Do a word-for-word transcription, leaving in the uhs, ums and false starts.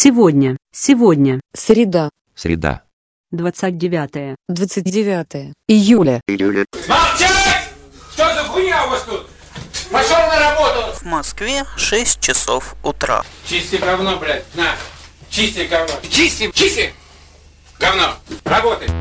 Сегодня, сегодня. Среда. Среда. двадцать девятое. двадцать девятое июля. Июля. Молчать! Что за хуйня у вас тут? Пошел на работу! В Москве шесть часов утра. Чисти говно, блядь, на! Чисти говно! Чисти! Чисти! Говно! Работай!